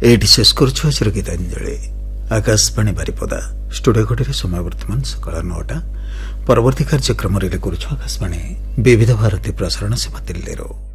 Eighty शेष करुछु आजर Geetanjali. Akashvani Baripada studio घटी समय वर्तमान सकाळ 9टा। परवर्ती कार्यक्रम रे करुछु आकाशवाणी विविध भारती प्रसारण सेवा दिल्ली।